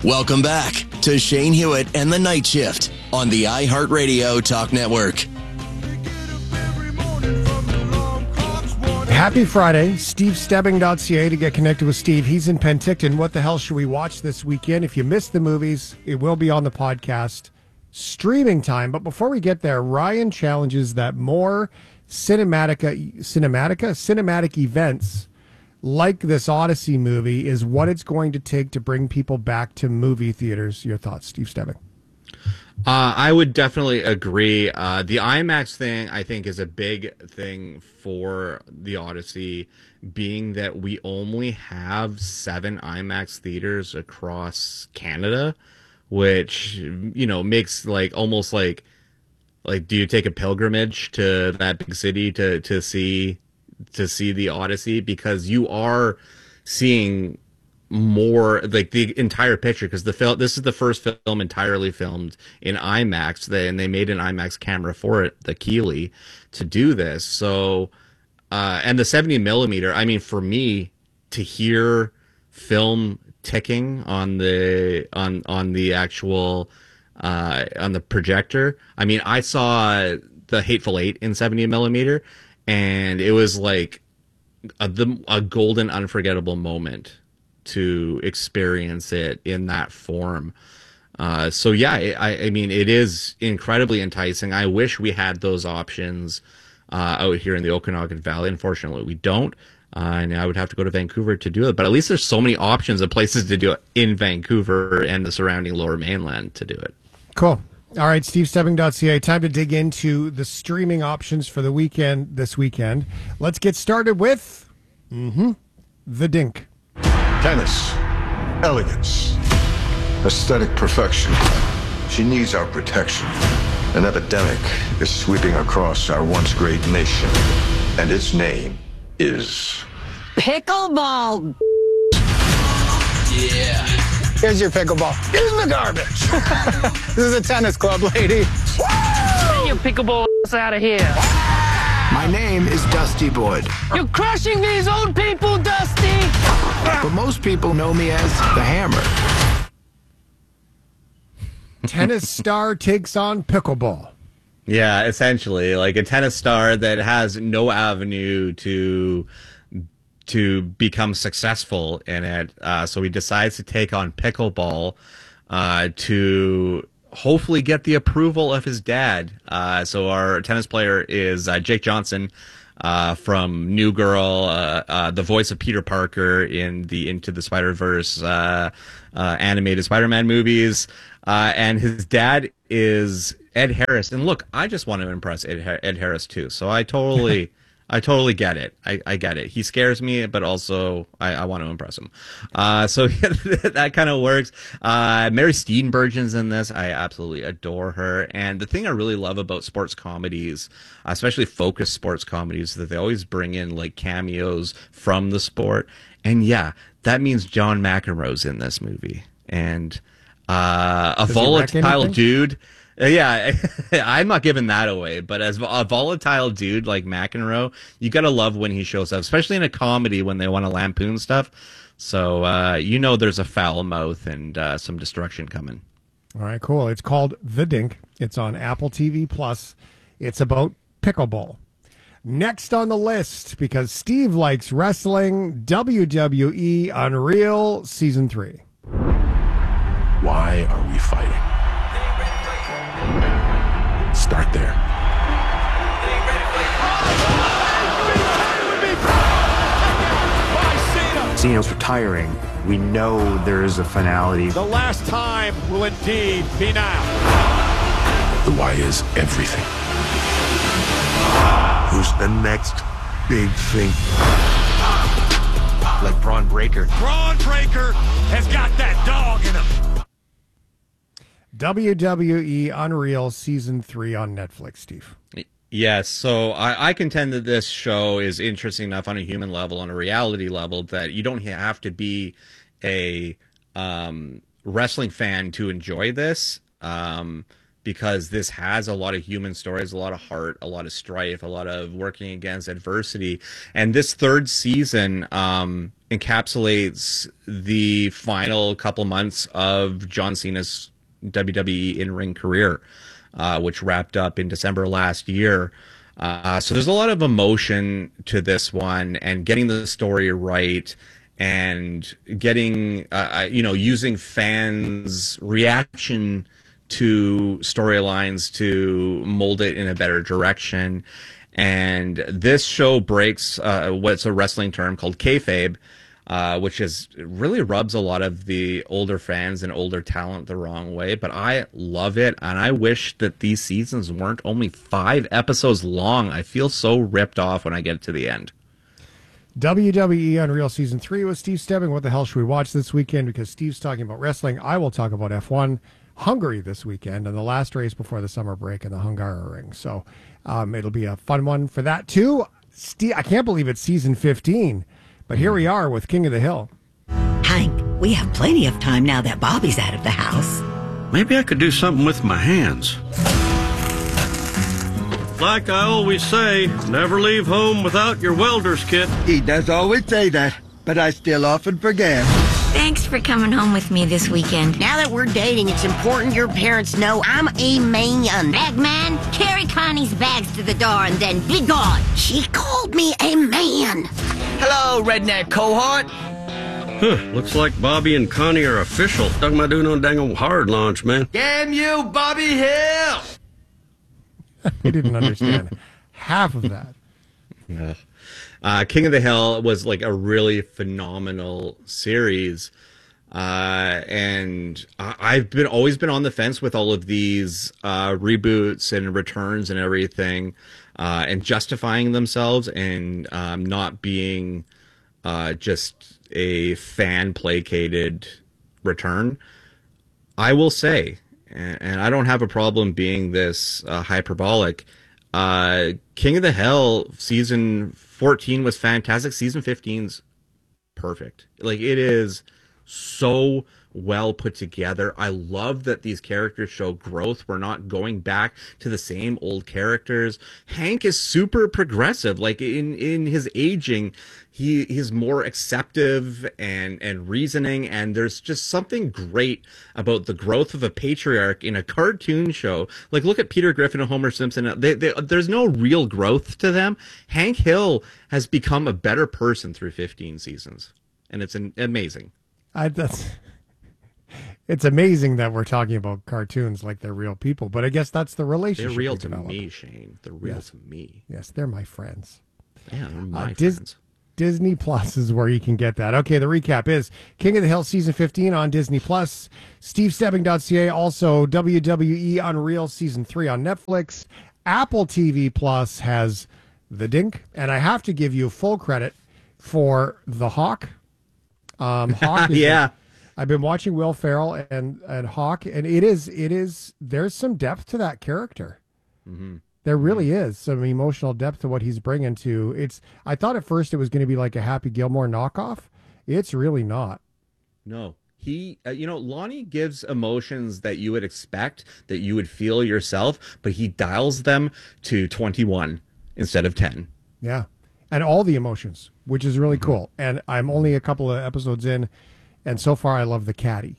Welcome back to Shane Hewitt and the Night Shift on the iHeartRadio Talk Network. Happy Friday. SteveStebbing.ca to get connected with Steve. He's in Penticton. What the hell should we watch this weekend? If you missed the movies, it will be on the podcast streaming time. But before we get there, Ryan challenges that more cinematic events like this Odyssey movie is what it's going to take to bring people back to movie theaters. Your thoughts, Steve Stebbing? I would definitely agree. The IMAX thing, I think, is a big thing for the Odyssey, being that we only have 7 IMAX theaters across Canada, which, you know, makes almost like do you take a pilgrimage to that big city to see the Odyssey, because you are seeing more like the entire picture, because this is the first film entirely filmed in IMAX, and they made an IMAX camera for it, the Keeley, to do this. So and the 70 millimeter, I mean, for me to hear film ticking on the actual on the projector, I mean, I saw the Hateful Eight in 70 millimeter, and it was like a golden, unforgettable moment to experience it in that form. So yeah, I mean, it is incredibly enticing. I wish we had those options out here in the Okanagan Valley. Unfortunately, we don't. And I would have to go to Vancouver to do it. But at least there's so many options of places to do it in Vancouver and the surrounding Lower Mainland to do it. Cool. All right, SteveStebbing.ca. Time to dig into the streaming options for the weekend this weekend. Let's get started with The Dink. Tennis, elegance, aesthetic perfection. She needs our protection. An epidemic is sweeping across our once great nation, and its name is pickleball. Yeah. Here's your pickleball. Get in the garbage. This is a tennis club, lady. Get your pickleball ass out of here. My name is Dusty Boyd. You're crushing these old people, Dusty. But most people know me as the Hammer. Tennis star takes on pickleball. Yeah, essentially, like a tennis star that has no avenue to become successful in it. So he decides to take on pickleball to hopefully get the approval of his dad. So our tennis player is Jake Johnson from New Girl, the voice of Peter Parker in the Into the Spider-Verse animated Spider-Man movies. And his dad is Ed Harris. And look, I just want to impress Ed Harris too. So I totally get it. I get it. He scares me, but also I want to impress him. So that kind of works. Mary Steenburgen's in this. I absolutely adore her. And the thing I really love about sports comedies, especially focused sports comedies, is that they always bring in like cameos from the sport. And yeah, that means John McEnroe's in this movie. And a volatile dude. Yeah, I'm not giving that away, but as a volatile dude like McEnroe, you got to love when he shows up, especially in a comedy when they want to lampoon stuff. So, there's a foul mouth and some destruction coming. All right, cool. It's called The Dink. It's on Apple TV+. It's about pickleball. Next on the list, because Steve likes wrestling, WWE Unreal Season 3. Why are we fighting? Start there. Cena's retiring. We know there is a finality. The last time will indeed be now. The why is everything. Who's the next big thing? Like Braun Breaker. Braun Breaker has got that dog in him. WWE Unreal Season 3 on Netflix, Steve. Yes, so I contend that this show is interesting enough on a human level, on a reality level, that you don't have to be a wrestling fan to enjoy this, because this has a lot of human stories, a lot of heart, a lot of strife, a lot of working against adversity. And this third season encapsulates the final couple months of John Cena's WWE in-ring career, which wrapped up in December last year. So there's a lot of emotion to this one, and getting the story right, and getting, using fans' reaction to storylines to mold it in a better direction. And this show breaks what's a wrestling term called kayfabe, which really rubs a lot of the older fans and older talent the wrong way. But I love it, and I wish that these seasons weren't only 5 episodes long. I feel so ripped off when I get to the end. WWE Unreal Season 3 with Steve Stebbing. What the hell should we watch this weekend? Because Steve's talking about wrestling. I will talk about F1. Hungary this weekend, and the last race before the summer break in the Hungaroring. So it'll be a fun one for that too. Steve, I can't believe it's season 15, but here we are with King of the Hill. Hank, we have plenty of time now that Bobby's out of the house. Maybe I could do something with my hands. Like I always say, never leave home without your welder's kit. He does always say that, but I still often forget. Thanks for coming home with me this weekend. Now that we're dating, it's important your parents know I'm a man. Bagman, carry Connie's bags to the door and then be gone. She called me a man. Hello, redneck cohort. Looks like Bobby and Connie are official. Talking about doing no dang old hard launch, man. Damn you, Bobby Hill! He didn't understand half of that. King of the Hill was like a really phenomenal series. And I've always been on the fence with all of these reboots and returns and everything, and justifying themselves and not being just a fan placated return. I will say, and I don't have a problem being this hyperbolic, King of the Hill season 14 was fantastic. Season 15's perfect. Like, it is so well put together. I love that these characters show growth. We're not going back to the same old characters. Hank is super progressive. Like, in his aging, he's more acceptive and reasoning, and there's just something great about the growth of a patriarch in a cartoon show. Like, look at Peter Griffin and Homer Simpson. There's no real growth to them. Hank Hill has become a better person through 15 seasons, and it's amazing. It's amazing that we're talking about cartoons like they're real people, but I guess that's the relationship. They're real to me, Shane. They're real to me. Yes, they're my friends. Yeah, they're my friends. Disney Plus is where you can get that. Okay, the recap is King of the Hill Season 15 on Disney Plus, SteveStebbing.ca, also WWE Unreal Season 3 on Netflix. Apple TV Plus has The Dink, and I have to give you full credit for The Hawk. Hawk is I've been watching Will Ferrell and Hawk, and it is there's some depth to that character. Mm-hmm. There really is some emotional depth to what he's bringing to. I thought at first it was going to be like a Happy Gilmore knockoff. It's really not. No, he, Lonnie gives emotions that you would expect, that you would feel yourself, but he dials them to 21 instead of 10. Yeah. And all the emotions, which is really cool. And I'm only a couple of episodes in, and so far I love the caddy.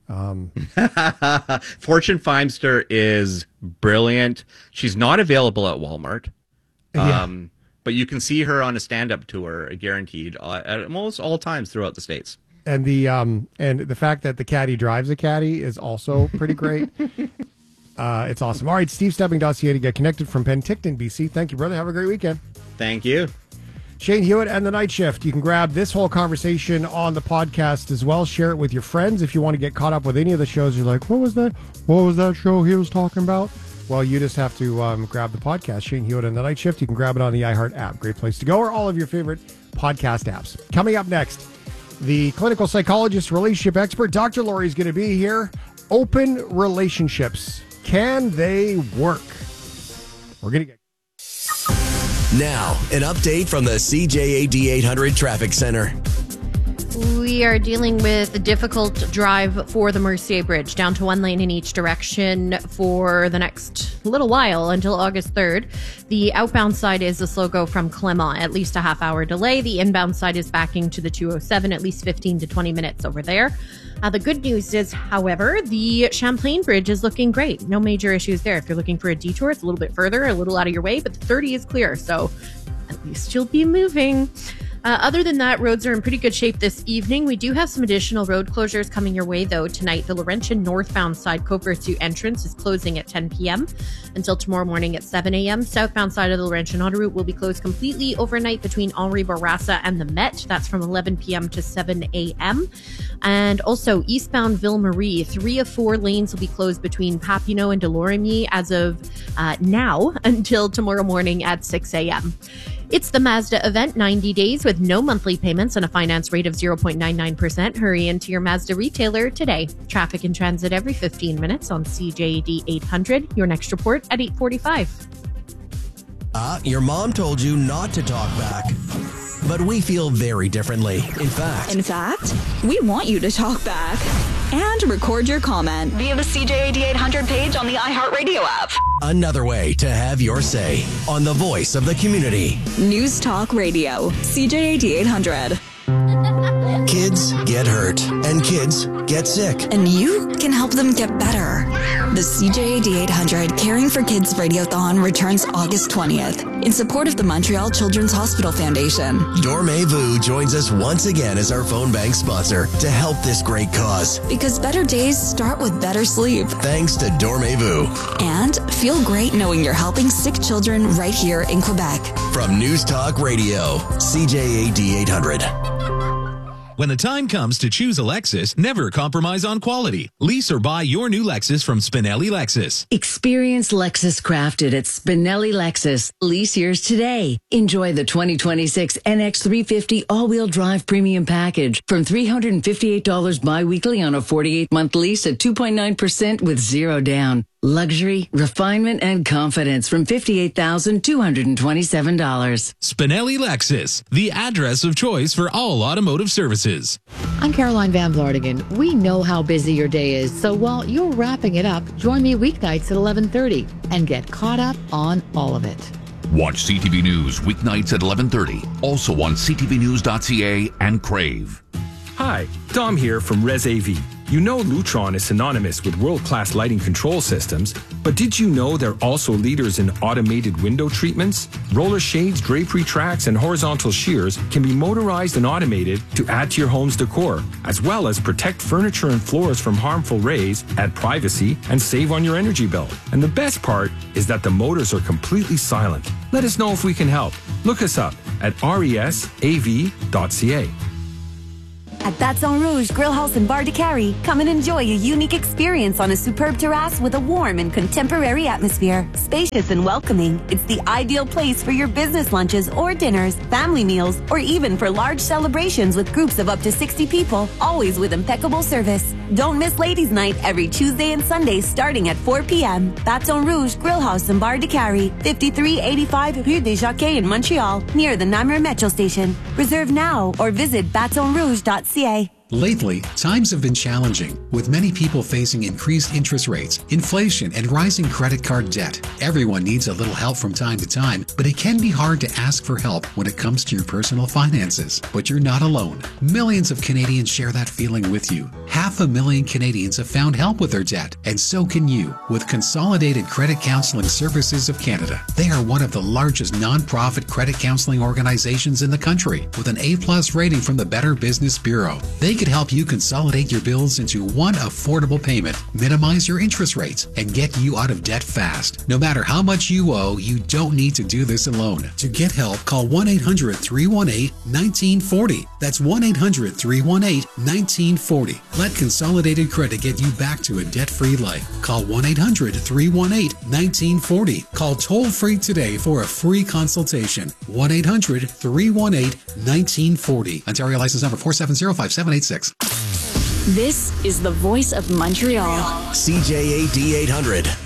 Fortune Feimster is brilliant. She's not available at Walmart, but you can see her on a stand-up tour, guaranteed, at almost all times throughout the States. And the fact that the caddy drives a caddy is also pretty great. It's awesome. All right, SteveStebbing.ca to get connected from Penticton, BC. Thank you, brother. Have a great weekend. Thank you. Shane Hewitt and The Night Shift. You can grab this whole conversation on the podcast as well. Share it with your friends if you want to get caught up with any of the shows. You're like, what was that? What was that show he was talking about? Well, you just have to grab the podcast, Shane Hewitt and The Night Shift. You can grab it on the iHeart app. Great place to go, or all of your favorite podcast apps. Coming up next, the clinical psychologist, relationship expert, Dr. Lori, is going to be here. Open relationships. Can they work? We're going to get... Now, an update from the CJAD 800 Traffic Center. We are dealing with a difficult drive for the Mercier Bridge, down to one lane in each direction for the next little while until August 3rd. The outbound side is a slow go from Clement, at least a half-hour delay. The inbound side is backing to the 207, at least 15 to 20 minutes over there. The good news is, however, the Champlain Bridge is looking great. No major issues there. If you're looking for a detour, it's a little bit further, a little out of your way, but the 30 is clear, so at least you'll be moving. Other than that, roads are in pretty good shape this evening. We do have some additional road closures coming your way, though, tonight. The Laurentian northbound side Côte-Vertu entrance is closing at 10 p.m. until tomorrow morning at 7 a.m. Southbound side of the Laurentian autoroute will be closed completely overnight between Henri Bourassa and the Met. That's from 11 p.m. to 7 a.m. And also, eastbound Ville-Marie, 3 of 4 lanes will be closed between Papineau and Delorme as of now until tomorrow morning at 6 a.m. It's the Mazda event, 90 days with no monthly payments and a finance rate of 0.99%. Hurry into your Mazda retailer today. Traffic in transit every 15 minutes on CJAD 800. Your next report at 8:45. Your mom told you not to talk back. But we feel very differently. In fact, we want you to talk back and record your comment via the CJAD 800 page on the iHeartRadio app. Another way to have your say on the voice of the community. News Talk Radio, CJAD 800. Kids get hurt and kids get sick. And you can help them get better. The CJAD 800 Caring for Kids Radiothon returns August 20th in support of the Montreal Children's Hospital Foundation. Dormez-vous joins us once again as our phone bank sponsor to help this great cause. Because better days start with better sleep. Thanks to Dormez-vous. And feel great knowing you're helping sick children right here in Quebec. From News Talk Radio, CJAD 800. When the time comes to choose a Lexus, never compromise on quality. Lease or buy your new Lexus from Spinelli Lexus. Experience Lexus crafted at Spinelli Lexus. Lease yours today. Enjoy the 2026 NX350 all-wheel drive premium package from $358 biweekly on a 48-month lease at 2.9% with zero down. Luxury, refinement, and confidence from $58,227. Spinelli Lexus, the address of choice for all automotive services. I'm Caroline Van Vlartigan. We know how busy your day is, so while you're wrapping it up, join me weeknights at 11:30 and get caught up on all of it. Watch CTV News weeknights at 11:30, also on ctvnews.ca and Crave. Hi, Dom here from Res AV. You know Lutron is synonymous with world-class lighting control systems, but did you know they're also leaders in automated window treatments? Roller shades, drapery tracks, and horizontal shears can be motorized and automated to add to your home's decor, as well as protect furniture and floors from harmful rays, add privacy, and save on your energy bill. And the best part is that the motors are completely silent. Let us know if we can help. Look us up at resav.ca. At Baton Rouge Grill House and Bar de Carry, come and enjoy a unique experience on a superb terrace with a warm and contemporary atmosphere. Spacious and welcoming, it's the ideal place for your business lunches or dinners, family meals, or even for large celebrations with groups of up to 60 people, always with impeccable service. Don't miss Ladies' Night every Tuesday and Sunday starting at 4 p.m. Baton Rouge Grill House and Bar de Carry, 5385 Rue des Jockeys in Montreal, near the Namur Metro Station. Reserve now or visit batonrouge.ca. Lately, times have been challenging, with many people facing increased interest rates, inflation, and rising credit card debt. Everyone needs a little help from time to time, but it can be hard to ask for help when it comes to your personal finances. But you're not alone. Millions of Canadians share that feeling with you. 500,000 Canadians have found help with their debt, and so can you with Consolidated Credit Counseling Services of Canada. They are one of the largest non-profit credit counseling organizations in the country, with an A+ rating from the Better Business Bureau. They could help you consolidate your bills into one affordable payment, minimize your interest rates, and get you out of debt fast. No matter how much you owe, you don't need to do this alone. To get help, call 1-800-318-1940. That's 1-800-318-1940. Let Consolidated Credit get you back to a debt-free life. Call 1-800-318-1940. Call toll-free today for a free consultation. 1-800-318-1940. Ontario license number 4705786. This is the voice of Montreal. CJAD 800.